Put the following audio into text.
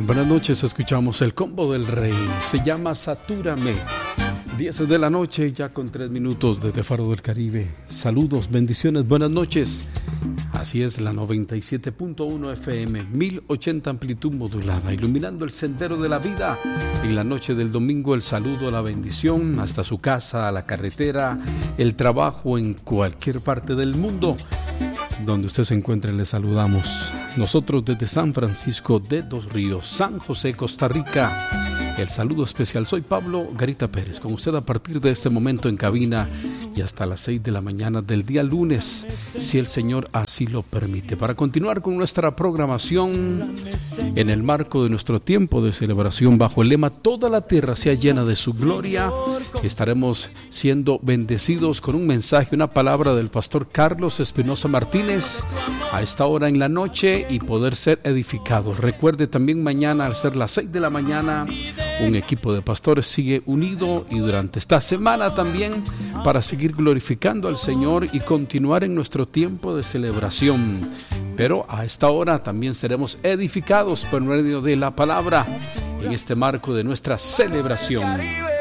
Buenas noches, escuchamos el combo del rey, se llama Satúrame. 10 de la noche, ya con 3 minutos desde Faro del Caribe. Saludos, bendiciones, buenas noches. Así es, la 97.1 FM, 1080 amplitud modulada, iluminando el sendero de la vida. En la noche del domingo, el saludo, la bendición, hasta su casa, a la carretera, el trabajo, en cualquier parte del mundo. Donde usted se encuentre, le saludamos. Nosotros desde San Francisco de Dos Ríos, San José, Costa Rica. El saludo especial, soy Pablo Garita Pérez, con usted a partir de este momento en cabina y hasta las 6 de la mañana del día lunes, si el Señor así lo permite, para continuar con nuestra programación en el marco de nuestro tiempo de celebración bajo el lema Toda la tierra sea llena de su gloria. Estaremos siendo bendecidos con un mensaje, una palabra del pastor Carlos Espinosa Martínez a esta hora en la noche y poder ser edificados. Recuerde también mañana al ser las 6 de la mañana, un equipo de pastores sigue unido y durante esta semana también para seguir glorificando al Señor y continuar en nuestro tiempo de celebración. Pero a esta hora también seremos edificados por medio de la palabra en este marco de nuestra celebración.